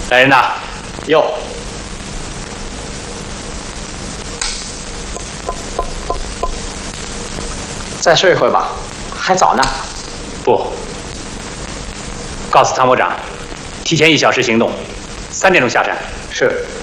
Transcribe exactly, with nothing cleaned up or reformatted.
来人呐！ 哟。 再睡一会儿吧，还早呢。 不，告诉参谋长，提前一小时行动，三点钟下山。 是。